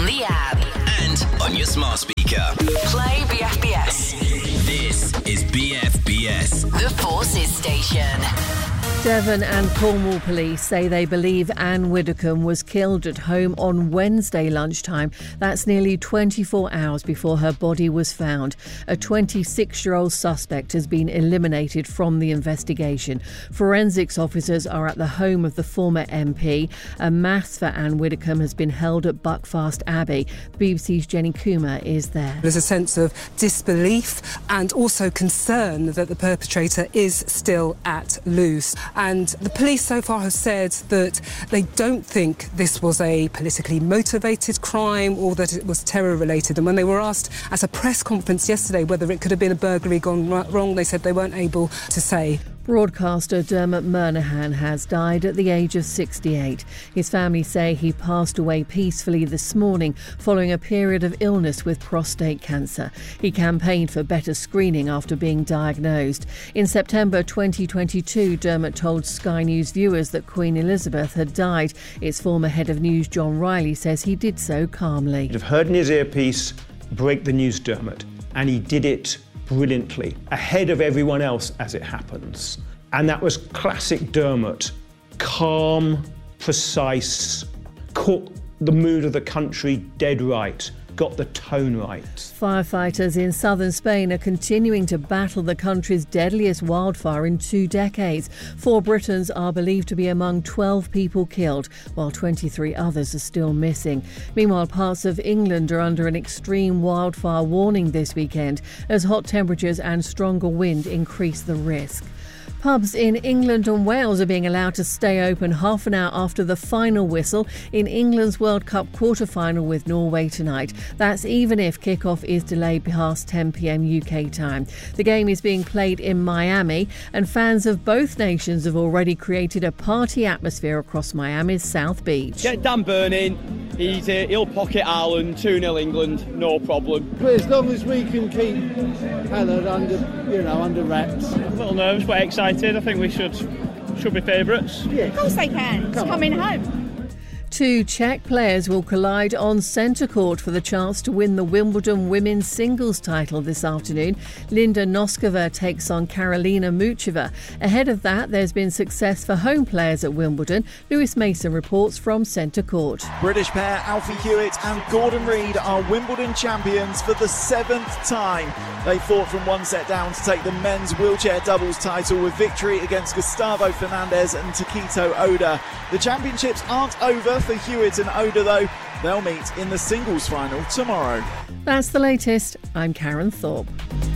on the app and on your smart speaker. Play BFBS. This is BFBS. The Forces Station. Devon and Cornwall police say they believe Anne Widdecombe was killed at home on Wednesday lunchtime. That's nearly 24 hours before her body was found. A 26-year-old suspect has been eliminated from the investigation. Forensics officers are at the home of the former MP. A mass for Anne Widdecombe has been held at Buckfast Abbey. BBC's Jenny Coomer is there. There's a sense of disbelief and also concern that the perpetrator is still at loose. And the police so far have said that they don't think this was a politically motivated crime or that it was terror-related. And when they were asked at a press conference yesterday whether it could have been a burglary gone wrong, they said they weren't able to say. Broadcaster Dermot Murnaghan has died at the age of 68. His family say he passed away peacefully this morning following a period of illness with prostate cancer. He campaigned for better screening after being diagnosed. In September 2022, Dermot told Sky News viewers that Queen Elizabeth had died. Its former head of news, John Riley, says he did so calmly. You'd have heard in his earpiece, "Break the news, Dermot," and he did it brilliantly, ahead of everyone else as it happens. And that was classic Dermot. Calm, precise, caught the mood of the country dead right, got the tone right. Firefighters in southern Spain are continuing to battle the country's deadliest wildfire in 2 decades. 4 Britons are believed to be among 12 people killed, while 23 others are still missing. Meanwhile, parts of England are under an extreme wildfire warning this weekend as hot temperatures and stronger wind increase the risk. Pubs in England and Wales are being allowed to stay open half an hour after the final whistle in England's World Cup quarter-final with Norway tonight. That's even if kick-off is delayed past 10 p.m. UK time. The game is being played in Miami, and fans of both nations have already created a party atmosphere across Miami's South Beach. Get Dan Burning. He'll pocket Ireland, 2-0 England, no problem. But as long as we can keep Helen under wraps. A little nervous but excited. I think we should be favourites. Yeah. Of course they can. It's coming home. 2 Czech players will collide on centre court for the chance to win the Wimbledon women's singles title this afternoon. Linda Noskova takes on Karolina Muchova. Ahead of that, there's been success for home players at Wimbledon. Lewis Mason reports from centre court. British pair Alfie Hewitt and Gordon Reid are Wimbledon champions for the 7th time. They fought from 1 set down to take the men's wheelchair doubles title with victory against Gustavo Fernandez and Taketo Oda. The championships aren't over for Hewitt and Oda though. They'll meet in the singles final tomorrow. That's the latest. I'm Karen Thorpe.